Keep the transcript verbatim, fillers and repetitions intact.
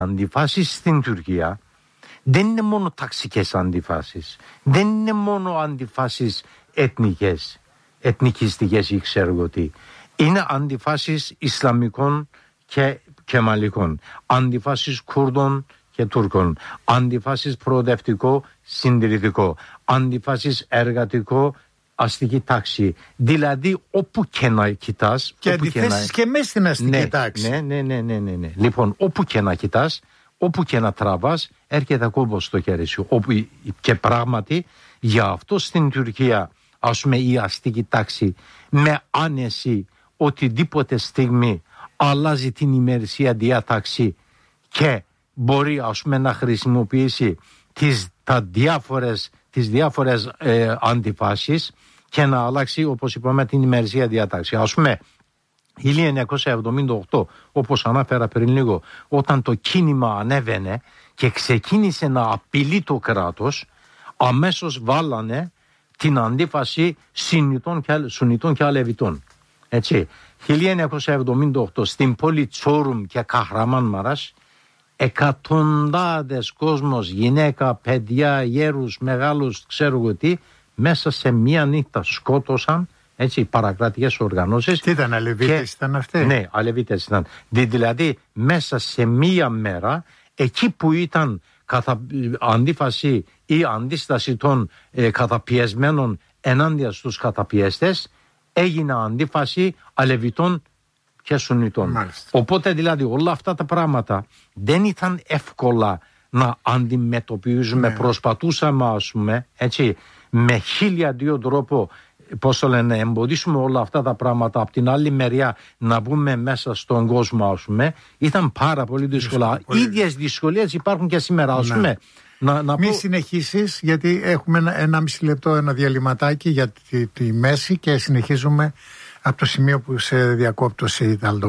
Αντιφάσεις στην Τουρκία δεν είναι μόνο ταξικές αντιφάσεις, δεν είναι μόνο αντιφάσεις εθνικές, εθνικιστικές ή ξέρω εγώ τι. Είναι αντιφάσεις Ισλαμικών και Κεμαλικών, αντιφάσεις Κούρδων και Τούρκων, αντιφάσεις προοδευτικό συντηρητικό, αντιφάσεις εργατικό αστική τάξη. Δηλαδή όπου και να κοιτάς. Και αντιθέσεις και, να... και μέσα στην αστική ναι, τάξη. Ναι, ναι, ναι, ναι, ναι, ναι. Λοιπόν, όπου και να κοιτάς, όπου και να τραβάς, έρχεται κόμπος στο χέρι σου. Όπου... Και πράγματι, για αυτό στην Τουρκία, ας πούμε, η αστική τάξη με άνεση οτιδήποτε στιγμή αλλάζει την ημερησία διάταξη και μπορεί, ας πούμε, να χρησιμοποιήσει τις, τα διάφορες, τις διάφορες ε, αντιφάσεις και να αλλάξει, όπως είπαμε, την ημερησία διάταξη. Ας πούμε, χίλια εννιακόσια εβδομήντα οκτώ, όπως ανάφερα πριν λίγο, όταν το κίνημα ανέβαινε και ξεκίνησε να απειλεί το κράτος, αμέσως βάλανε την αντίφαση Σουνιτών και Αλεβιτών. Έτσι, χίλια εννιακόσια εβδομήντα οκτώ στην πόλη Τσόρουμ και Καχραμάν Μαράς, εκατοντάδες κόσμος, γυναίκα, παιδιά, γέρους, μεγάλους, ξέρω εγώ τι, μέσα σε μία νύχτα σκότωσαν, έτσι, παρακρατικές οργανώσεις. Τι ήταν, Αλεβίτες και... ήταν αυτοί? Ναι, Αλεβίτες ήταν. Δηλαδή, μέσα σε μία μέρα, εκεί που ήταν κατα... αντίφαση ή αντίσταση των ε, καταπιεσμένων ενάντια στους καταπιέστες, έγινε αντίφαση Αλεβιτών και Σουνιτών. Μάλιστα. Οπότε δηλαδή όλα αυτά τα πράγματα δεν ήταν εύκολα να αντιμετωπίζουμε. Ναι. Προσπαθούσαμε, ας πούμε, έτσι, με χίλια δύο τρόπο, πώς το λένε, εμποδίσουμε όλα αυτά τα πράγματα. Από την άλλη μεριά να μπούμε μέσα στον κόσμο, ας πούμε, ήταν πάρα πολύ δύσκολα. Οι ίδιες δυσκολίες υπάρχουν και σήμερα, ας πούμε. Να, να Μη πω... συνεχίσεις, γιατί έχουμε ένα, ένα μισή λεπτό, ένα διαλυματάκι για τη, τη μέση και συνεχίζουμε από το σημείο που σε διακόπτωσε η Ιταλδο.